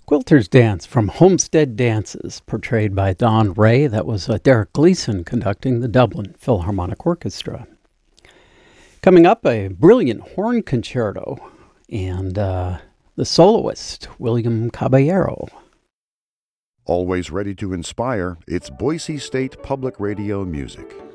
Quilter's Dance from Homestead Dances, portrayed by Don Ray. That was Derek Gleason conducting the Dublin Philharmonic Orchestra. Coming up, a brilliant horn concerto and the soloist, William Caballero. Always ready to inspire, it's Boise State Public Radio Music.